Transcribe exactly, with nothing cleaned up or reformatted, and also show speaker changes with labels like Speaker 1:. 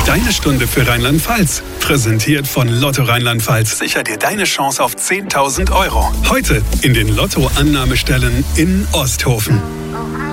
Speaker 1: Deine Stunde für Rheinland-Pfalz. Präsentiert von Lotto Rheinland-Pfalz. Sicher dir deine Chance auf zehntausend Euro. Heute in den Lotto-Annahmestellen in Osthofen.